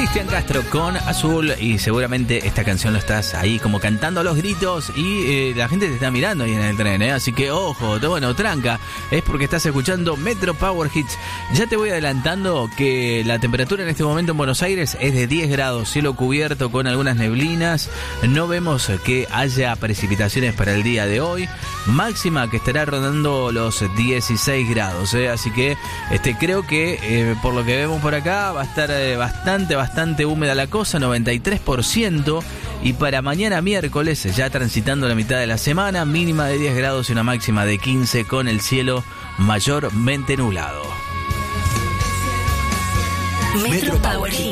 Cristian Castro con Azul, y seguramente esta canción lo estás ahí como cantando a los gritos y la gente te está mirando ahí en el tren, así que ojo, bueno, tranca, es porque estás escuchando Metro Power Hits. Ya te voy adelantando que la temperatura en este momento en Buenos Aires es de 10 grados, cielo cubierto con algunas neblinas, no vemos que haya precipitaciones para el día de hoy, máxima que estará rondando los 16 grados, así que creo que por lo que vemos por acá va a estar bastante húmeda la cosa, 93%, y para mañana miércoles, ya transitando la mitad de la semana, mínima de 10 grados y una máxima de 15 con el cielo mayormente nublado. Metro Power Hits.